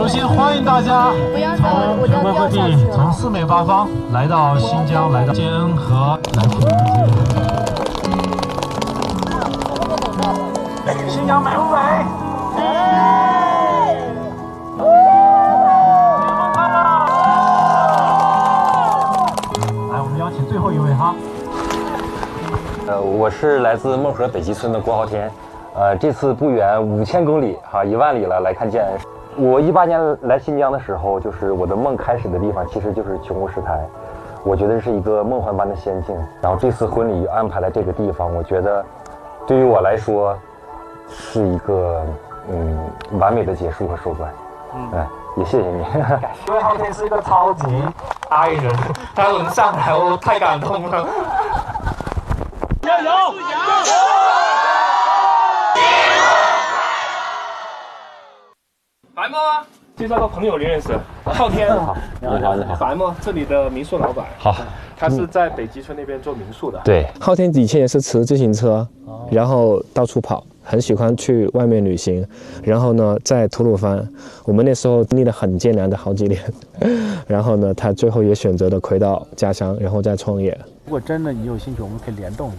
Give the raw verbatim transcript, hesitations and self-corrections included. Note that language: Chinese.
首先欢迎大家从全国各地、从四面八方来到新疆，来到坚恩河来听音乐。新疆美不美？哎！结婚快乐！来，我们邀请最后一位哈。 呃，我是来自孟河北极村的郭浩天。呃，这次不远五千公里哈，一万里了来看建恩。我一八年来新疆的时候，就是我的梦开始的地方，其实就是琼湖石台。我觉得是一个梦幻般的仙境。然后这次婚礼安排在这个地方，我觉得对于我来说是一个嗯完美的结束和收官。嗯，哎，也谢谢你。 因为浩天是一个超级爱人，他能上来，我太感动了。加油！加油！ 白沫啊，介绍个朋友你认识，昊天。 好，你好，你好。 白沫，这里的民宿老板。 好， 他是在北极村那边做民宿的。 对， 昊天以前也是骑自行车，然后到处跑，很喜欢去外面旅行。然后呢，在吐鲁番，我们那时候经历了很艰难的好几年。然后呢，他最后也选择了回到家乡，然后再创业。 如果真的你有兴趣，我们可以联动。